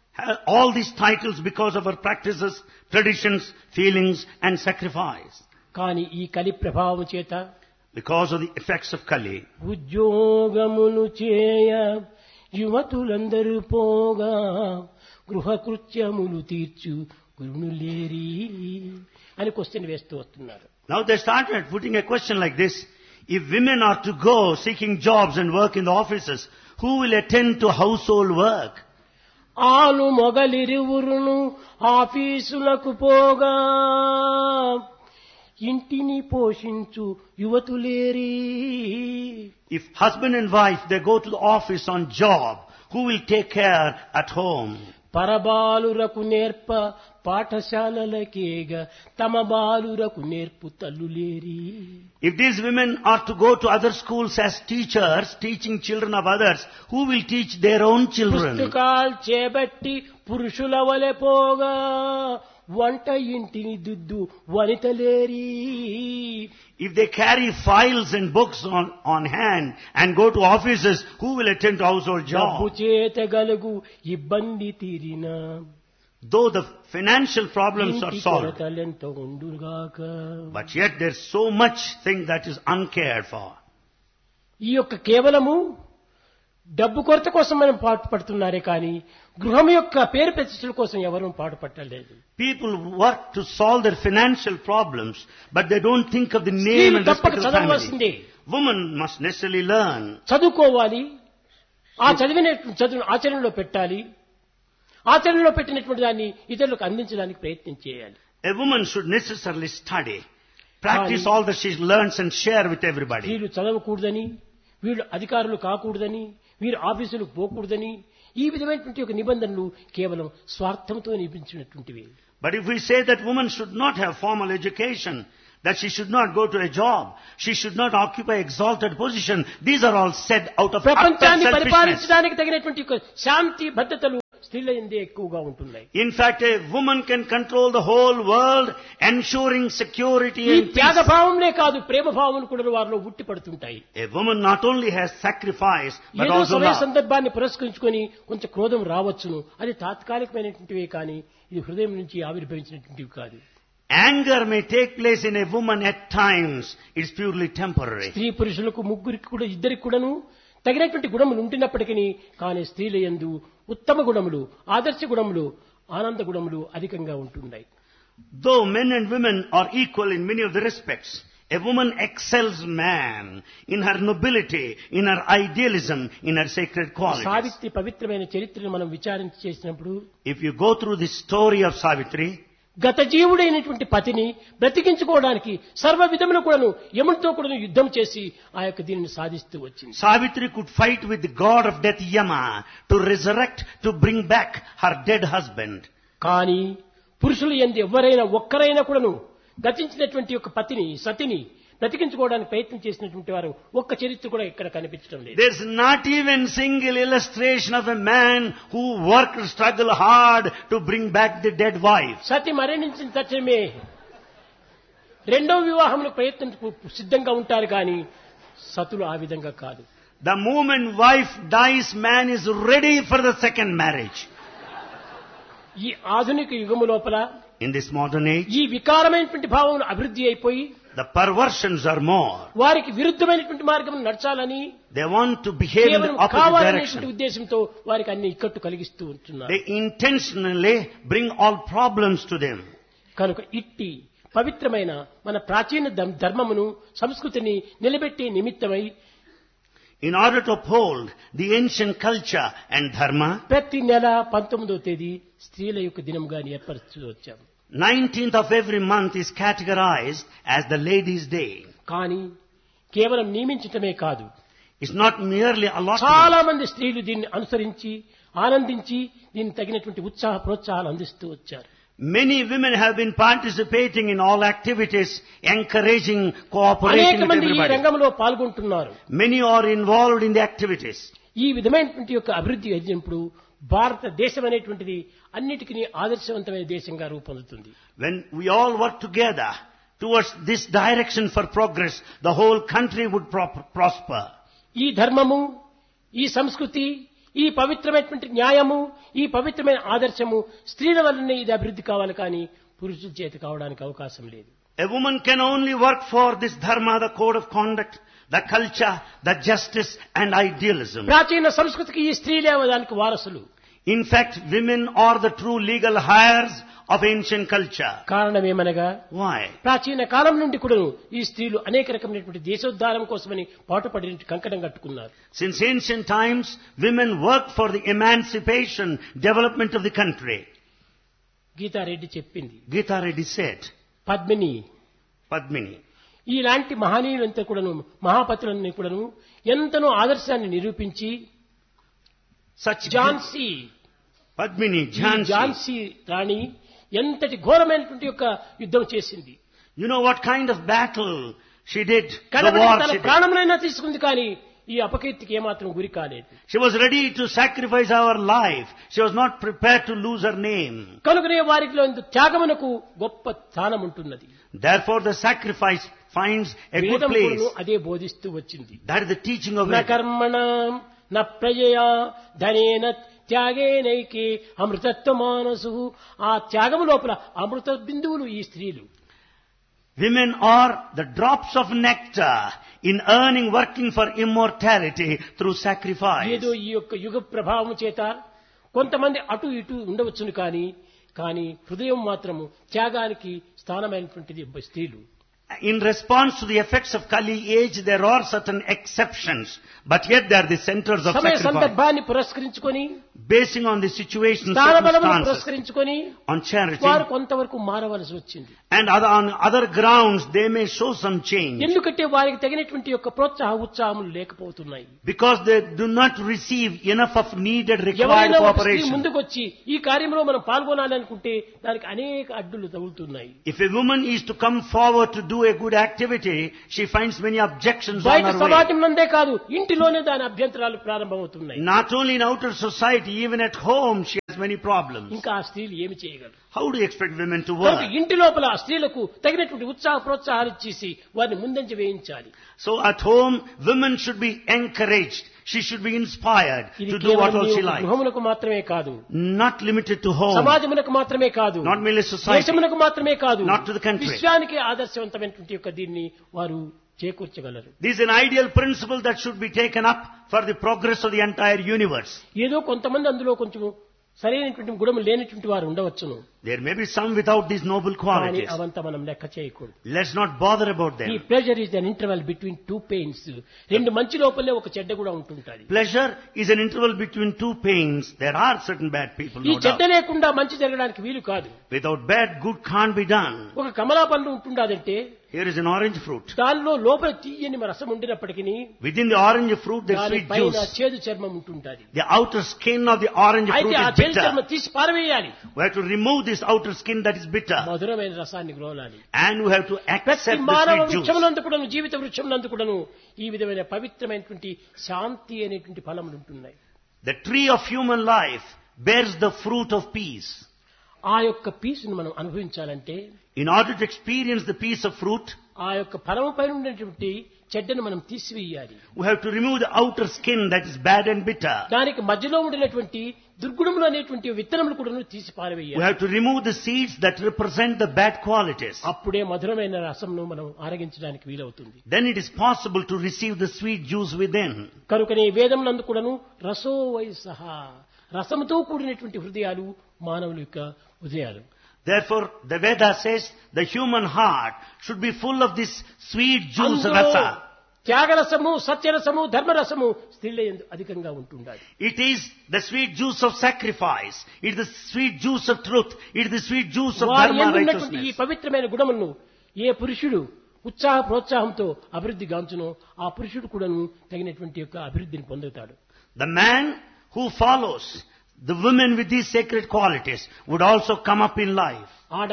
all these titles because of her practices, traditions, feelings and sacrifice. కానీ ఈ కలి ప్రభావం చేత, Because of the effects of Kali, ఉద్యోగములు చేయ యువతులందరూ పోగా గృహకృత్యములు తీర్చు గురునులేరి అని క్వశ్చన్ వేస్తూ వస్తున్నారు. now they started putting a question like this: if women are to go seeking jobs and work in the offices, who will attend to household work? ఆలు మొగలిరువురును ఆఫీసులకు పోగా ఇంటిని పోషించు యువతులేరి. If husband and wife, they go to the office on job, who will take care at home? పరబాలురకు నేర్ప పాఠశాలలకేగ తమ బాలురకు నేర్పు తల్లులేరి. If these women are to go to other schools as teachers, teaching children of others, who will teach their own children? పుస్తకాలు చేబట్టి పురుషుల వలె పోగా వంట ఇంటిని దుద్దు వనితలేరి. If they carry files and books on hand and go to offices, who will attend to household డబ్బు jobs? చేత గలుగు ఇబ్బంది తీరిన Though the financial problems are ఇంటి solved, కొరతలెంత ఉండుగాక. but yet there's so much thing that is uncared for. ఈ యొక్క కేవలము డబ్బు కొరత కోసం మనం పాటుపడుతున్నారే కానీ గృహం యొక్క పేరు ప్రతిష్టల కోసం ఎవరూ పాటుపట్టలేదు. People work to solve their financial problems, but they don't think of the name స్త్రీలు and respect తప్పక of the family. చదవవలసిందే. Women must necessarily learn. చదువుకోవాలి. ఆ చదివిన చదువును ఆచరణలో పెట్టాలి. ఆచరణలో పెట్టినటువంటి దాన్ని ఇతరులకు అందించడానికి ప్రయత్నం చేయాలి. A woman should necessarily study, practice all that she learns and share with everybody. వీళ్ళు చదవకూడదని, వీళ్ళు అధికారులు కాకూడదని, వీరు ఆఫీసులకు పోకూడదని ఈ విధమైనటువంటి ఒక నిబంధనలు కేవలం స్వార్థంతో నియమించినటువంటివి. But if we say that woman should not have formal education, that she should not go to a job, she should not occupy exalted position, these are all said out of utter ప్రపంచాన్ని selfishness. పరిపాలించడానికి తగినటువంటి ఒక శాంతి భద్రతలు స్త్రీల యందే ఎక్కువగా ఉంటున్నాయి. In fact, a woman can control the whole world, ensuring security ఈ and Tyaga peace. భావంనే కాదు ప్రేమ భావం కూడా వారిలో ఉట్టి పడుతుంటాయి. A woman not only has sacrifice, but ఏదో also సమయ love. సందర్భాన్ని పురస్కరించుకొని కొంచెం క్రోధం రావచ్చును, అది తాత్కాలికమైనటువంటివే కానీ ఇది హృదయం నుంచి ఆవిర్భవించినటువంటివి కాదు. Anger may take place in a woman at times. It's purely temporary. స్త్రీ పురుషులకు ముగ్గురికి కూడా ఇద్దరికి కూడాను తగినటువంటి గుణములు ఉంటున్నప్పటికీ కానీ స్త్రీల యందు ఉత్తమ గుణములు, ఆదర్శ గుణములు, ఆనంద గుణములు అధికంగా ఉంటున్నాయి. Though men and women are equal in many of the respects, a woman excels man in her nobility, in her idealism, in her sacred qualities. Savitri పవిత్రమైన చరిత్రను మనం విచారించి చేసినప్పుడు If you go through the story of Savitri, గత జీవుడైనటువంటి పతిని బ్రతికించుకోవడానికి సర్వ విధములు కూడాను యమునితో కూడాను యుద్ధం చేసి ఆ యొక్క దీనిని సాధిస్తూ వచ్చింది. Savitri could fight with the god of death Yama to resurrect, to bring back her dead husband. కానీ పురుషులు యందు ఎవరైనా ఒక్కరైనా కూడాను గతించినటువంటి యొక్క పతిని సతిని బ్రతికించుకోవడానికి ప్రయత్నం చేసినటువంటి వారు ఒక్క చరిత్ర కూడా ఇక్కడ కనిపించడం లేదు. There's not even single illustration of a man who worked, struggled hard to bring back the dead wife. సతి మరణించిన తక్షణమే రెండవ వివాహములకు ప్రయత్నం సిద్ధంగా ఉంటారు కానీ సతులు ఆ విధంగా కాదు. The moment wife dies, man is ready for the second marriage. ఈ ఆధునిక యుగము లోపల In this modern age, ఈ వికారమైనటువంటి భావములు అభివృద్ధి అయిపోయి the perversions are more. వారికి విరుద్ధమైనటువంటి మార్గం నడచాలని They want to behave in the కేవలం opposite కావాలనేటువంటి direction. ఉద్దేశంతో వారికి అన్ని ఇక్కట్టు కలిగిస్తూ ఉంటున్నారు. They intentionally bring all problems to them. కనుక ఇట్టి పవిత్రమైన మన ప్రాచీన ధర్మమును సంస్కృతిని నిలబెట్టే నిమిత్తమై In order to uphold the ancient culture and dharma, ప్రతి నెల 19వ తేదీ స్త్రీల యొక్క దినంగా ఏర్పరుస్తూ వచ్చాం. 19th of every month is categorized as the ladies' day. కానీ కేవలం నియమించటమే కాదు, It's not merely allotment. చాలా మంది స్త్రీలు దీన్ని అనుసరించి ఆనందించి దీనికి తగినటువంటి ఉత్సాహ ప్రోత్సాహాలు అందిస్తూ వచ్చారు. Many women have been participating in all activities, encouraging cooperation అనేక with మంది ఈ everybody. రంగంలో పాల్గొంటున్నారు. Many are involved in the activities. ఈ విధమైనటువంటి యొక్క అభివృద్ధి అయినప్పుడు భారతదేశం అనేటువంటిది అన్నిటికీ ఆదర్శవంతమైన దేశంగా రూపొందుతుంది. When we all work together towards this direction for progress, the whole country would prosper. ఈ ధర్మము, ఈ సంస్కృతి, ఈ పవిత్రమైనటువంటి న్యాయము, ఈ పవిత్రమైన ఆదర్శము స్త్రీల వల్లనే ఇది అభివృద్ధి కావాలి కానీ పురుషుల చేత కావడానికి అవకాశం లేదు. A woman can only work for this dharma, the code of conduct, the culture, the justice and idealism. ప్రాచీన సంస్కృతికి ఈ స్త్రీలే దానికి వారసులు. In fact, women are the true legal heirs of ancient culture. కారణమేమనగా Why? ప్రాచీన కాలం నుండి కూడా ఈ స్త్రీలు అనేక రకమైనటువంటి దేశోద్ధారం కోసమని పాటుపడి కంకణం కట్టుకున్నారు. Since ancient times, women work for the emancipation, development of the country. Geeta Reddy చెప్పింది, Gita Reddy said, Padmini Padmini. ఇలాంటి మహనీయులంతా కూడాను మహాపతులన్నీ కూడాను ఎంతనో ఆదర్శాన్ని నిరూపించి Such ఝాన్సీ Padmini, ఈ Jhansi. ఝాన్సీ రాణి ఎంతటి ఘోరమైనటువంటి యొక్క యుద్ధం చేసింది. You know what kind of battle she did? The కడపటి war తన she did. ప్రాణములైనా తీసుకుంది కానీ ఈ అపకీర్తికి ఏమాత్రం గురి కాలేదు. She was ready to sacrifice her life. She was not prepared to lose her name. కనుకనే వారిలో త్యాగమునకు గొప్ప స్థానం ఉంటున్నది. Therefore the sacrifice finds a good వేదం place. కూడాను అదే బోధిస్తూ వచ్చింది. That is the teaching of న it. కర్మణ న ప్రజయా ధనేన త్యాగేనైకే అమృతత్వ మానసు. ఆ త్యాగము లోపల అమృత బిందువులు ఈ స్త్రీలు. Women are the drops of nectar in earning, working for immortality through sacrifice. ఏదో ఈ యొక్క యుగ ప్రభావం చేత కొంతమంది అటు ఇటు ఉండవచ్చును కానీ హృదయం మాత్రము త్యాగానికి స్థానమైనటువంటిది స్త్రీలు. In response to the effects of Kali age, there are certain exceptions, but yet they are the centers of సమయ sacrifice. సందర్భాన్ని పురస్కరించుకొని Basing on the situation, స్థానబలమును circumstances, పురస్కరించుకొని on charity, వారు కొంతవరకు మారవలసి వచ్చింది. and on other grounds, they may show some change. ఎందుకంటే వారికి తగినటువంటి యొక్క ఉత్సాహములు లేకపోతున్నాయి. Because they do not receive enough of needed required ఎవరైనా ఒక స్త్రీ cooperation. ముందుకొచ్చి ఈ కార్యంలో మనం పాల్గొనాలి అనుకుంటే దానికి అనేక అడ్డులు తగులుతున్నాయి. If a woman is to come forward to do a good activity, she finds many objections on బయట her way. సమాజం నందే కాదు ఇంటిలోనే దాని అభ్యంతరాలు ప్రారంభమవుతున్నాయి. Not only in outer society, even at home she has many problems. ఇంకా ఆ స్త్రీలు ఏమి చేయగలరు? How do you expect women to కనుక work? ఇంటి లోపల ఆ స్త్రీలకు తగినటువంటి ప్రోత్సాహాలు ఇచ్చేసి వారిని ముందంజ వేయించాలి. So at home, women should be encouraged. She should be inspired ఇది to do what కేవలం all ఈ she యొక్క likes. గృహములకు మాత్రమే కాదు, Not limited to home, సమాజమునకు మాత్రమే కాదు, not merely society. దేశమునకు మాత్రమే కాదు, Not to the country. విశ్వానికి ఆదర్శవంతమైనటువంటి యొక్క దీన్ని వారు చేకూర్చగలరు. This is an ideal principle that should be taken up for the progress of the entire universe. ఏదో కొంతమంది అందులో కొంచెం సరైనటువంటి గుణము లేనటువంటి వారు ఉండవచ్చును. There may be some without these noble కానీ qualities. అవంతా మనం లెక్క చేయకూడదు. Let's not bother about ఈ them. Pleasure is an interval between two pains. రెండు మంచి లోపలే ఒక చెడ్డ కూడా ఉంటుంటది. Pleasure is an interval between two pains. There are certain bad people, ఈ no చెడ్డ doubt. లేకుండా మంచి జరగడానికి వీలు కాదు. Without bad, good can't be done. ఒక కమలా పండు ఉంటుండాదంటే Here is an orange fruit. దానిలో లోపల తీయని రసం ఉండినప్పటికీ Within the orange fruit, there's దాని sweet పైన juice. చేదు చర్మం ఉంటుంటది. The outer skin of the orange fruit అయితే ఆ is చేదు చర్మం bitter. తీసి పారవేయాలి. We have to remove this outer skin that is bitter. మధురమైన రసాన్ని గ్రోలాలి. And we have to ప్రతి accept the మానవ sweet juice. వృక్షమునందు కూడాను జీవిత వృక్షమునందు కూడాను ఈ విధమైన పవిత్రమైనటువంటి శాంతి అనేటువంటి ఫలములు ఉంటున్నాయి. The tree of human life bears the fruit of peace. ఆ యొక్క పీసును మనం అనుభవించాలంటే In order to experience the peace of fruit, ఆ యొక్క ఫలము పైన ఉన్నటువంటి చెడ్డను మనం తీసివేయాలి. we have to remove the outer skin that is bad and bitter. దానికి మధ్యలో ఉండినటువంటి దుర్గుణములు అనేటువంటి విత్తనములు కూడా తీసి We పారవేయాలి. have to remove the seeds that represent the bad qualities. అప్పుడే మధురమైన రసంను మనం ఆరగించడానికి వీలవుతుంది. Then it is possible to receive the sweet juice within. కనుకనే వేదం నందు కూడాను రసో వయసహ రసముతో కూడినటువంటి హృదయాలు మానవుల యొక్క హృదయాలు. Therefore, the Veda says the human heart should be full of this sweet juice, అందులో rasa. త్యాగరసము, సత్యరసము, ధర్మరసము స్త్రీల యందు అధికంగా ఉంటుండాలి. It is the sweet juice of sacrifice. It is the sweet juice of truth. It is the sweet juice of వారి dharma, యందు ఉన్నటువంటి ఈ righteousness. పవిత్రమైన గుణములను ఏ పురుషుడు ప్రోత్సాహంతో అభివృద్ధి గాంచునో ఆ పురుషుడు కూడాను తగినటువంటి యొక్క అభివృద్ధిని పొందుతాడు. The man who follows the women with these sacred qualities would also come up in life.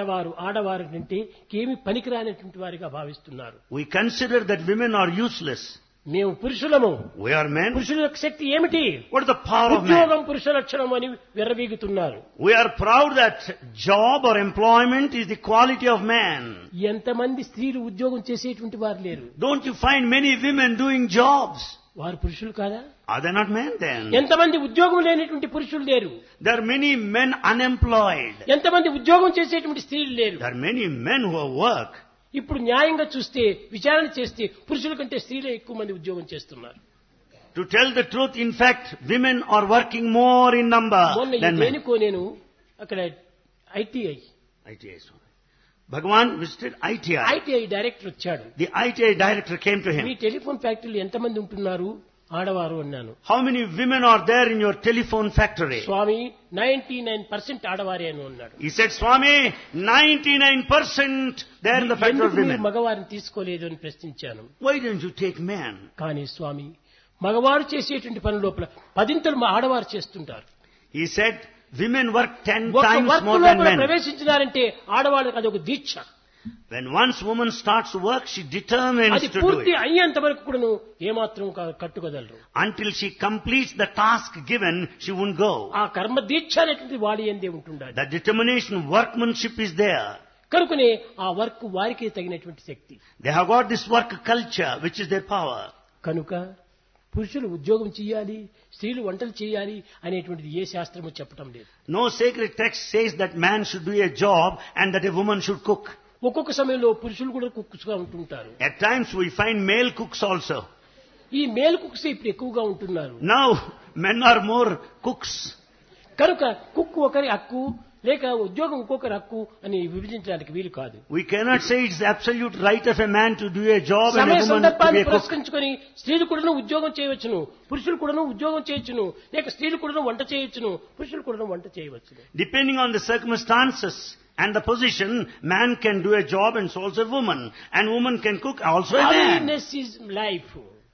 ఆడవారు అంటే ఏమి పనికిరానటువంటి వారిగా భావిస్తున్నారు. We consider that women are useless. మేము పురుషులము, We are men. పురుషుల యొక్క శక్తి ఏమిటి? What is the power of man? ఉద్యోగం పురుష లక్షణం అని విర్రవీగుతున్నారు. We are proud that job or employment is the quality of man. ఎంతమంది స్త్రీలు ఉద్యోగం చేసేటువంటి వారు లేరు? Don't you find many women doing jobs? వారు పురుషులు కాదా? Are they not men then? ఎంతమంది ఉద్యోగం లేనటువంటి పురుషులు లేరు? There are many men unemployed. ఎంతమంది ఉద్యోగం చేసేటువంటి స్త్రీలు లేరు? There are many men who have work. ఇప్పుడు న్యాయంగా చూస్తే విచారణ చేస్తే పురుషుల కంటే స్త్రీలే ఎక్కువ మంది ఉద్యోగం చేస్తున్నారు. To tell the truth, in fact, women are working more in number మొన్న than men. దేనికో నేను అక్కడ ITI Bhagavan visited ITI. Director వచ్చాడు. The ITI director came to me him. Telephone ఫ్యాక్టరీలో ఎంతమంది ఉంటున్నారు? ఆడవారు అన్నాను. How many women are there in your telephone factory? స్వామి 99% ఆడవారే అని అన్నాడు. He said, Swami, 99% there in the factory of ఎందుకు మీరు women. మగవారిని తీసుకోలేదు అని ప్రశ్నించాను. Why didn't you take men? కానీ స్వామి మగవారు చేసేటువంటి పని లోపల 10 ఆడవారు చేస్తుంటారు. He said, women work 10 ఒక times వర్క్ more than లోపల men. ప్రవేశించినారంటే ఆడవాళ్ళకి అది ఒక దీక్ష. When once woman starts work, she determines అది to do పూర్తి it. అయ్యేంత వరకు కూడా ఏమాత్రం కట్టుకోగలరు. Until she completes the task given, she won't go. ఆ కర్మ దీక్ష అనేటువంటి వాడి ఎందే ఉంటుండాలి. The determination, workmanship is there. కనుకనే ఆ వర్క్ వారికి తగినటువంటి శక్తి. They have got this work culture, which is their power. కనుక పురుషులు ఉద్యోగం చేయాలి, స్త్రీలు వంటలు చేయాలి అనేటువంటిది ఏ శాస్త్రము చెప్పడం లేదు. No sacred text says that man should do a job and that a woman should cook. ఒక్కొక్క సమయంలో పురుషులు కూడా కుక్స్గా ఉంటుంటారు. At times we find male cooks also. ఈ మేల్ కుక్స్ ఇప్పుడు ఎక్కువగా ఉంటున్నారు. Now men are more cooks. కనుక కుక్ ఒకరి హక్కు లేక ఉద్యోగం ఇంకొకరి హక్కు అని విభజించడానికి వీలు కాదు. We cannot say it's the absolute right of a man to do a job and a సమయ woman to సందర్భాన్ని be a cook. పురస్కరించుకొని స్త్రీలు కూడా ఉద్యోగం చేయవచ్చును, పురుషులు కూడా ఉద్యోగం చేయొచ్చును, లేక స్త్రీలు కూడా వంట చేయొచ్చును, పురుషులు కూడా వంట చేయవచ్చును. Depending on the circumstances and the position, man can do a job and so also a woman. And woman can cook also a man. Awareness is life.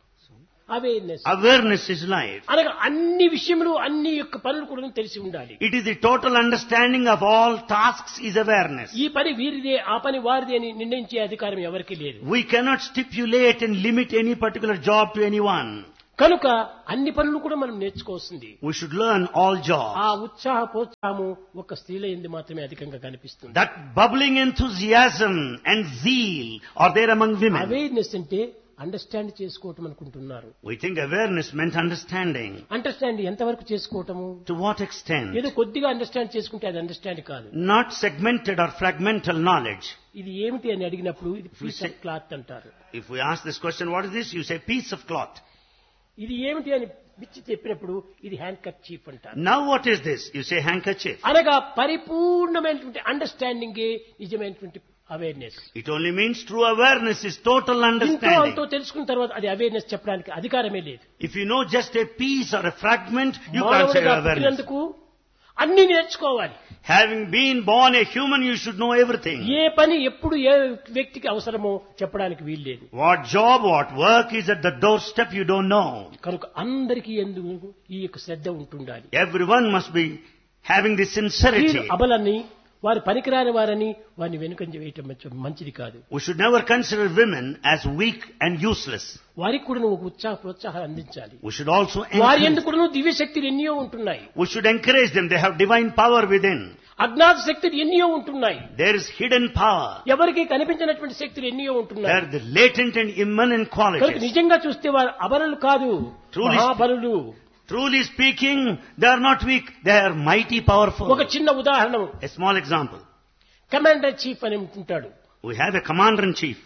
Awareness is life. అనగా అన్ని విషయములు అన్ని యొక్క పనులు కూడా తెలిసి ఉండాలి. It is the total understanding of all tasks is awareness. ఈ పని వీరిదే ఆ పని వారిదే అని నిర్ణయించే అధికారం ఎవరికీ లేదు. We cannot stipulate and limit any particular job to anyone. కనుక అన్ని పనులు కూడా మనం నేర్చుకోవాల్సింది. We should learn all jobs. ఆ ప్రోత్సాహము ఒక స్త్రీల యందు మాత్రమే అధికంగా కనిపిస్తుంది. That bubbling enthusiasm and zeal are there among women. Awareness అంటే అండర్స్టాండ్ చేసుకోవటం అనుకుంటున్నారు. We think awareness meant understanding. Understand ఎంతవరకు చేసుకోవటము? To what extent? ఏదో కొద్దిగా అండర్స్టాండ్ చేసుకుంటే అది అండర్స్టాండ్ కాదు. Not segmented or fragmental knowledge. ఇది ఏమిటి అని అడిగినప్పుడు ఇది పీస్ ఆఫ్ క్లాత్ అంటారు. If we ask this question, what is this? You say piece of cloth. ఇది ఏమిటి అని పిచ్చి చెప్పినప్పుడు ఇది హ్యాండ్ కర్చీఫ్ అంటారు. Now what is this? You say handkerchief. అనగా పరిపూర్ణమైనటువంటి అండర్స్టాండింగ్ నిజమైనటువంటి awareness. It only means true awareness is total ఇంతో understanding. అంతో తెలుసుకున్న తర్వాత అది అవేర్నెస్ చెప్పడానికి అధికారమే లేదు. If you know just a piece or a fragment, you can't say మానవుడిగా awareness. పుట్టినందుకు అన్ని నేర్చుకోవాలి. Having been born a human, you should know everything. ఏ పని ఎప్పుడు ఏ వ్యక్తికి అవసరమో చెప్పడానికి వీల్లేదు. What job, what work is at the doorstep, you don't know. కనుక అందరికీ ఎందుకు ఈ యొక్క శ్రద్ధ ఉంటుండాలి. Everyone must be having this sincerity. అబలని వారు పనికిరాని వారని వారిని వెనుకంజ వేయటం మంచిది కాదు. We should never consider women as weak and useless. వారికి కూడా ఒక ప్రోత్సాహాలు అందించాలి. We should also వారి encourage. ఎందుకు కూడా దివ్య శక్తులు ఎన్నో ఉంటున్నాయి. We should encourage them. They have divine power within. అజ్ఞాత శక్తులు ఎన్నో ఉంటున్నాయి. There is hidden power. ఎవరికి కనిపించినటువంటి శక్తులు ఎన్నో There ఉంటున్నాయి. are the latent and immanent కనుక qualities. నిజంగా చూస్తే వారు అబలలు కాదు, Truly- మహాబలులు. Truly speaking, they are not weak. They are mighty powerful. ఒక చిన్న ఉదాహరణ, A small example. Commander chief అని ఉంటుంటాడు. We have a commander-in-chief.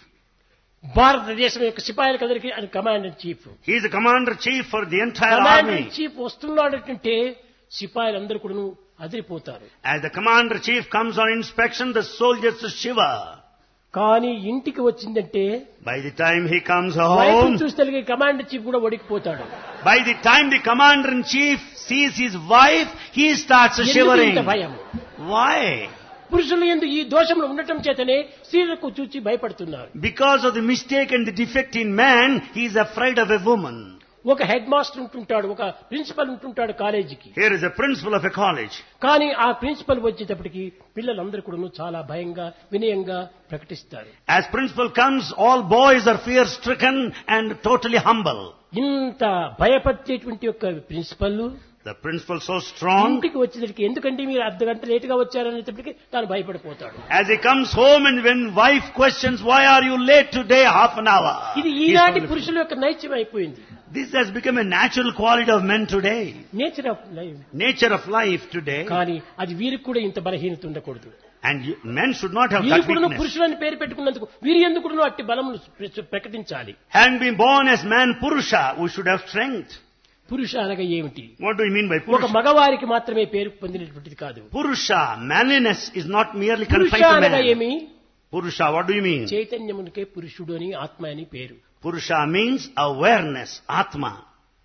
భారతదేశం యొక్క సిపాయిలకు అందరికీ ఆయన commander chief. He is the commander-chief for the entire commander army. Chief వస్తున్నాడంటే సిపాయిలందరూ కూడా అదిరిపోతారు. As the commander-chief comes on inspection, the soldiers shiver. కానీ ఇంటికి వచ్చిందంటే By the time he comes వైపు home, చూస్తే కమాండర్ చీఫ్ కూడా వడికిపోతాడు. by the time the commander-in-chief sees his wife, he starts ఎందుకు shivering. ఇంత భయం? Why? పురుషులు ఎందుకు ఈ దోషంలో ఉండటం చేతనే స్త్రీలకు చూచి భయపడుతున్నారు. Because of the mistake and the defect in man, he is afraid of a woman. ఒక హెడ్ మాస్టర్ ఉంటుంటాడు, ఒక ప్రిన్సిపల్ ఉంటుంటాడు కాలేజీకి. Here is a principal of a college. కానీ ఆ ప్రిన్సిపల్ వచ్చేటప్పటికి పిల్లలందరూ కూడా చాలా భయంగా వినయంగా ప్రకటిస్తారు. As principal comes, all boys are fear-stricken and totally humble. ఇంత భయపడేటువంటి యొక్క principal The principal so strong. ఇంటికి వచ్చేసరికి ఎందుకంటే మీరు అర్ధ గంట లేటుగా వచ్చారనేటప్పటికి తాను భయపడిపోతాడు. As he comes home and when wife questions, why are you late today, half an hour? ఇది ఈనాటి పురుషుల యొక్క నైత్యం అయిపోయింది. This has become a natural quality of men today. Nature of life. Nature of life today. కానీ అది వీరికి కూడా ఇంత బలహీనత ఉండకూడదు. And men should not have వీరు that కూడా weakness. పురుషులని పేరు పెట్టుకున్నందుకు వీరి ఎందుకు కూడా అట్టి బలమును ప్రకటించాలి. Having been born as man Purusha, we should have strength. పురుష అనగా ఏమిటి? What do you mean by ఒక Purusha? మగవారికి మాత్రమే పేరు పొందినటువంటిది కాదు. Purusha, manliness is not merely పురుష confined to అనగా man. ఏమి? Purusha, what do you mean? చైతన్యమునికే పురుషుడు అని ఆత్మ అని పేరు. Purusha means awareness, Atma.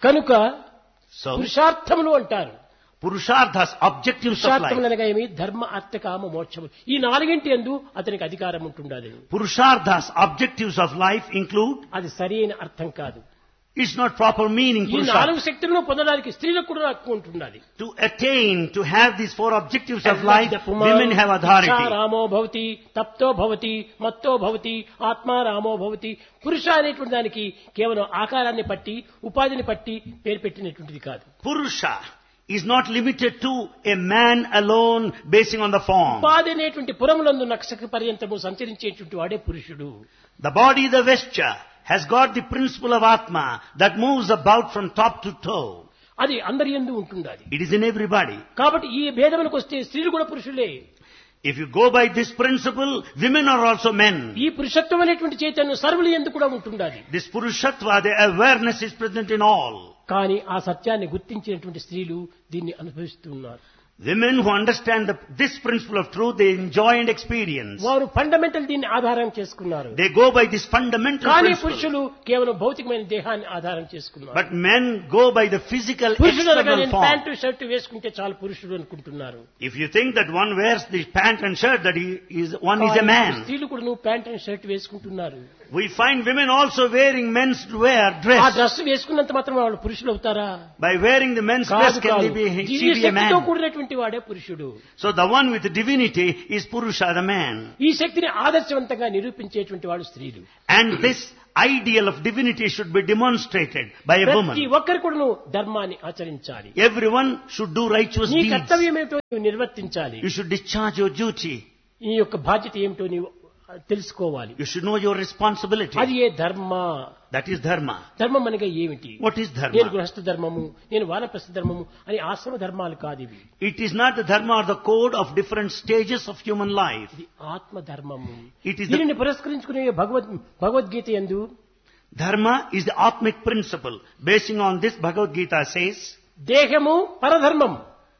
కనుక So, పురుషార్థములు అంటారు. Purusharthas, objectives of పురుషార్థములు life. అనగా ఏమి? ధర్మ, అర్థ, కామ, మోక్షము. ఈ నాలుగింటి యందు అతనికి అధికారం ఉంటుండాలి. Purusharthas, objectives of life include, అది సరైన అర్థం కాదు. it's not proper meaning, ఈ నాలుగు Purusharthas. శక్తులను పొందడానికి స్త్రీలకు కూడా హక్కు ఉంటుండాలి. To attain, to have these four objectives of life, women have authority. రామో భవతి, తప్తో భవతి, మత్తో భవతి, ఆత్మా రామో భవతి. పురుష అనేటువంటి దానికి కేవలం ఆకారాన్ని పట్టి, ఉపాధిని పట్టి పేరు పెట్టినటువంటిది కాదు. Purusha is not limited to a man alone basing on the form. ఉపాధి అనేటువంటి పురములందు నక్షక పర్యంతము సంచరించేటువంటి వాడే పురుషుడు. The body, the vesture, has got the principle of Atma that moves about from top to toe. అది అందరి యందు ఉంటుండాలి. It is in everybody. కాబట్టి ఈ భేదములకు వస్తే స్త్రీలు కూడా పురుషులే. If you go by this principle, women are also men. ఈ పురుషత్వం అనేటువంటి చైతన్యం సర్వుల యందు కూడా ఉంటుండాలి. This Purushatva, the awareness is present in all. కానీ ఆ సత్యాన్ని గుర్తించినటువంటి స్త్రీలు దీన్ని అనుభవిస్తున్నారు. Women who understand this principle of truth, they enjoy and experience. వారు ఫండమెంటల్ దీన్ని ఆధారం చేసుకున్నారు. They go by this fundamental కానీ principle. పురుషులు కేవలం భౌతికమైన దేహాన్ని ఆధారం చేసుకున్నారు. But men go by the physical పురుషులు అనగా external నేను form. ప్యాంటు షర్ట్ వేసుకుంటే చాలు పురుషుడు అనుకుంటున్నారు. If you think that one wears the pant and shirt, that one is a కానీ man. స్త్రీలు కూడా నువ్వు ప్యాంట్ అండ్ షర్ట్ వేసుకుంటున్నారు. We find women also wearing men's wear ఆ dress. డ్రెస్ వేసుకున్నంత మాత్రం వాళ్ళు పురుషులు అవుతారా? By wearing the men's dress, కాదు, can కాదు. they be Divya she be a శక్తితో man? కూడినటువంటి వాడే పురుషుడు. So the one with divinity is Purusha, the man. ఈ శక్తిని ఆదర్శవంతంగా నిరూపించేటువంటి వాడు స్త్రీలు. And this ideal of divinity should be demonstrated by a ప్రతి woman. ఒక్కరు కూడా నువ్వు ధర్మాన్ని ఆచరించాలి. Everyone should do righteous నీ deeds. కర్తవ్యం ఏమిటో నువ్వు నిర్వర్తించాలి. You should discharge your duty. ఈ యొక్క బాధ్యత ఏమిటో నీవు తెలుసుకోవాలి. You should know your responsibility. అది ఏ ధర్మ. That is dharma. ధర్మం అనగా ఏమిటి? What is నేను dharma? గృహస్థ ధర్మము, నేను వానప్రస్థ ధర్మము అని ఆశ్రమ ధర్మాలు కాదు ఇవి. It is not the dharma or the code of different stages of human life. ఇది ఆత్మ ధర్మము. It is the- దీనిని పురస్కరించుకునే భగవద్గీత యందు Dharma is the atmic principle. Basing on this, Bhagavad Gita says, దేహము పరధర్మం,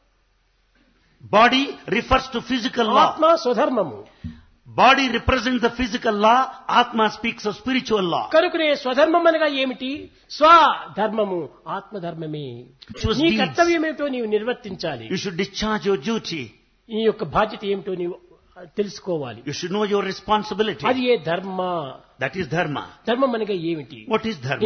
body refers to physical law. ఆత్మ స్వధర్మము. Body represents the physical law. Atma speaks of spiritual law. కనుకనే స్వధర్మం అనగా ఏమిటి? స్వధర్మము ఆత్మధర్మమే. Choose నీ deeds. కర్తవ్యం ఏమిటో నీవు నిర్వర్తించాలి. You should discharge your duty. ఈ యొక్క బాధ్యత ఏమిటో నీవు తెలుసుకోవాలి. You should know your responsibility. అది ఏ ధర్మ. That is dharma. ధర్మం అనగా ఏమిటి? What is dharma?